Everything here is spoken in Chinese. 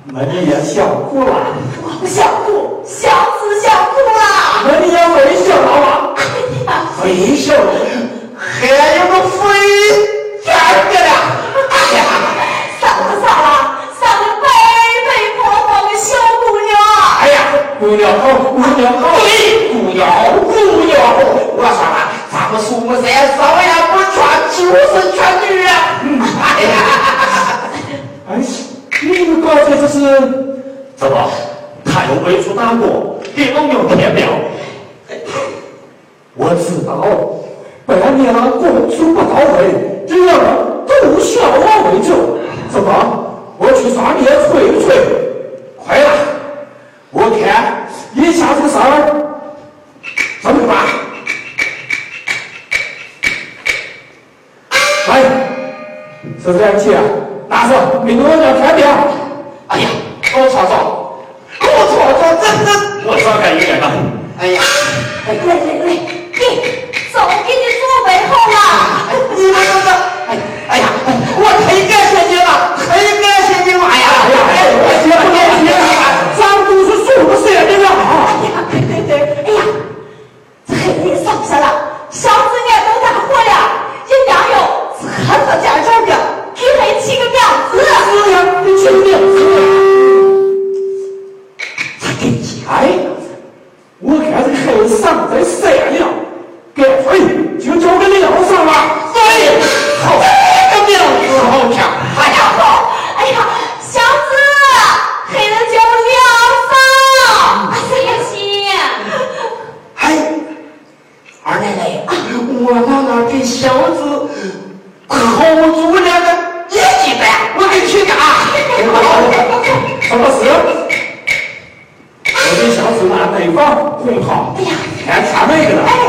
那你也想哭了？ 我不想哭，小子想哭了。 那你也微笑了啊？ 哎呀， 微笑，还有个肥天个的。哎呀， 啥了？啥个白白胖胖的小姑娘？ 哎呀，姑娘好，姑娘好，对，姑娘好，姑娘好。我说了，咱们苏木山少爷不全就是全女啊。哎呀，哎，你们刚才这是怎么？他又没出打过，给老娘骗表。我知道，本娘供出不到位，只要奏效我为主。怎么？我去上面催一催。快了，我看一下这个事儿怎么办？来，是这样起啊，大师，给我娘看表。哎呀，我操操，真的，我早该有点了。哎呀， 来，早给你准备好了。 你们这个，哎呀，我太感谢你了，太感谢你了！哎呀，我谢不感谢了，咱都是数不谢的了。 对，哎呀，这黑人上山了，小子年都大活了，人家有车子家长的，给他起个名字。 是呀，你起个名字。他给家呀，我看这黑人上在山了，该飞就交给梁上了。对，好，这个名字好听。 哎呀好，哎呀，小子，黑人叫梁上。谢谢。 哎，二奶奶，我那给小子口足两个也记得呀，我给去啊。什么事？我给小子拿内房红桃， 哎呀， 看他那个了。